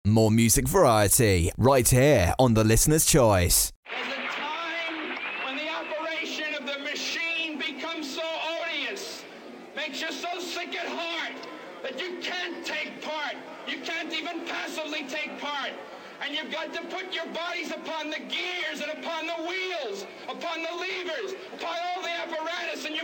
More music variety, right here on The Listener's Choice. There's a time when the operation of the machine becomes so odious, makes you so sick at heart, that you can't take part. You can't even passively take part. And you've got to put your bodies upon the gears and upon the wheels, upon the levers, upon all the apparatus, and you